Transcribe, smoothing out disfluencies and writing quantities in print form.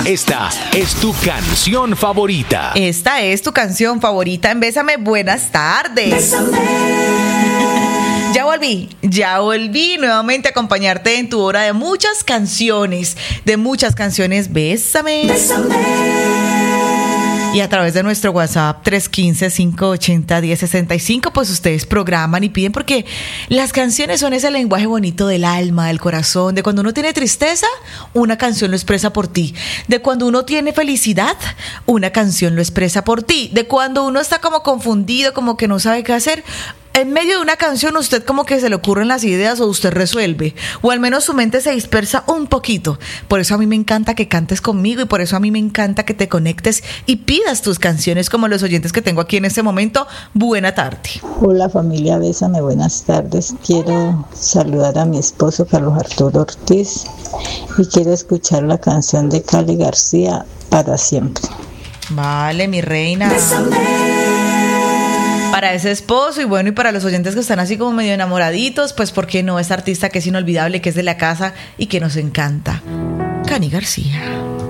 Esta es tu canción favorita. Esta es tu canción favorita en Bésame. Buenas tardes. Bésame. Ya volví nuevamente a acompañarte en tu hora de muchas canciones. Bésame. Y a través de nuestro WhatsApp 315-580-1065, pues ustedes programan y piden, porque las canciones son ese lenguaje bonito del alma, del corazón. De cuando uno tiene tristeza, una canción lo expresa por ti. De cuando uno tiene felicidad, una canción lo expresa por ti. De cuando uno está como confundido, como que no sabe qué hacer, en medio de una canción usted como que se le ocurren las ideas o usted resuelve, o al menos su mente se dispersa un poquito. Por eso a mí me encanta que cantes conmigo y por eso a mí me encanta que te conectes y pidas tus canciones como los oyentes que tengo aquí en este momento. Buena tarde. Hola familia, Bésame, buenas tardes. Quiero saludar a mi esposo Carlos Arturo Ortiz y quiero escuchar la canción de Cali García, Para Siempre. Vale, mi reina. Bésame. Para ese esposo y bueno, y para los oyentes que están así como medio enamoraditos, pues ¿por qué no? Esta artista que es inolvidable, que es de la casa y que nos encanta, Cali García.